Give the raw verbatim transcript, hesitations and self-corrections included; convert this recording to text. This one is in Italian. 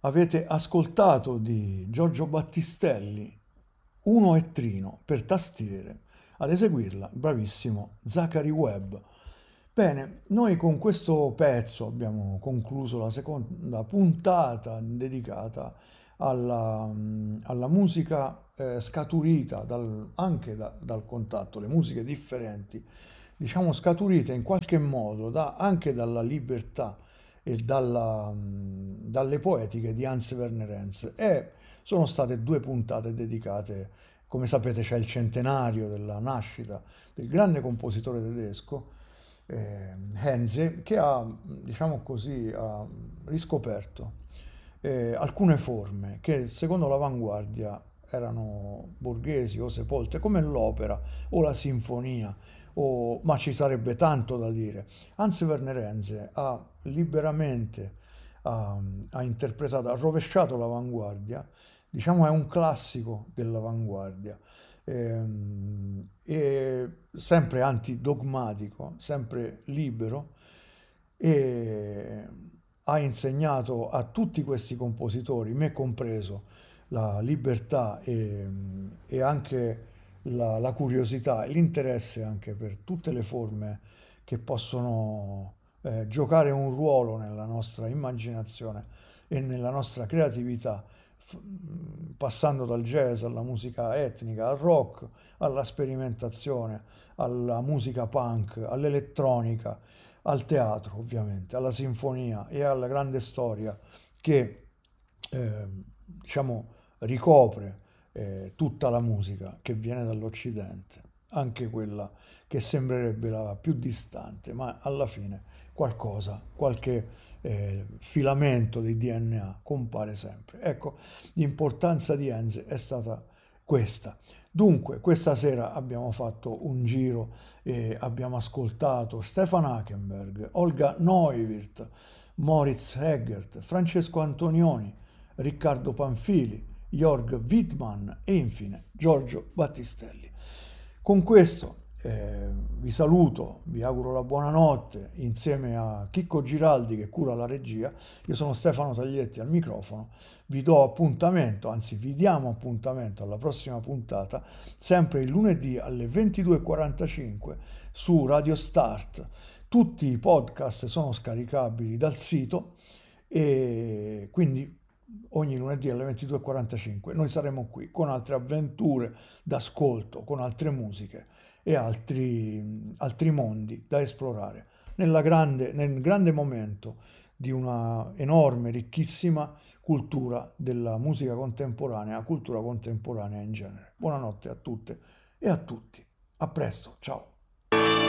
Avete ascoltato di Giorgio Battistelli Uno e Trino per tastiere. Ad eseguirla, bravissimo Zachary Webb. Bene, noi con questo pezzo abbiamo concluso la seconda puntata dedicata alla, mm, alla musica eh, scaturita dal- anche da- dal contatto, le musiche differenti, diciamo scaturite in qualche modo da- anche dalla libertà e dalla, mh, dalle poetiche di Hans Werner Henze. E sono state due puntate dedicate, come sapete c'è il centenario della nascita del grande compositore tedesco eh, Henze, che ha, diciamo così, ha riscoperto eh, alcune forme che secondo l'avanguardia erano borghesi o sepolte, come l'opera o la sinfonia, o- ma ci sarebbe tanto da dire. Hans Werner Henze ha liberamente ha, ha interpretato, ha rovesciato l'avanguardia, diciamo è un classico dell'avanguardia, ehm, e sempre antidogmatico, sempre libero, e ha insegnato a tutti questi compositori, me compreso, la libertà e, e anche la, la curiosità e l'interesse anche per tutte le forme che possono eh, giocare un ruolo nella nostra immaginazione e nella nostra creatività, f- passando dal jazz alla musica etnica, al rock, alla sperimentazione, alla musica punk, all'elettronica, al teatro ovviamente, alla sinfonia e alla grande storia che eh, diciamo ricopre eh, tutta la musica che viene dall'Occidente, anche quella che sembrerebbe la più distante, ma alla fine qualcosa, qualche eh, filamento di D N A compare sempre. Ecco, l'importanza di Enze è stata questa. Dunque, questa sera abbiamo fatto un giro e abbiamo ascoltato Stefan Hackenberg, Olga Neuwirth, Moritz Eggert, Francesco Antonioni, Riccardo Panfili, Jörg Wittmann e infine Giorgio Battistelli. Con questo eh, vi saluto, vi auguro la buonanotte insieme a Chicco Giraldi che cura la regia. Io sono Stefano Taglietti al microfono, vi do appuntamento, anzi vi diamo appuntamento alla prossima puntata, sempre il lunedì alle ventidue e quarantacinque su Radio Start. Tutti i podcast sono scaricabili dal sito e quindi ogni lunedì alle ventidue e quarantacinque noi saremo qui con altre avventure d'ascolto, con altre musiche e altri, altri mondi da esplorare nella grande, nel grande momento di una enorme, ricchissima cultura della musica contemporanea, cultura contemporanea in genere. Buonanotte a tutte e a tutti. A presto, ciao.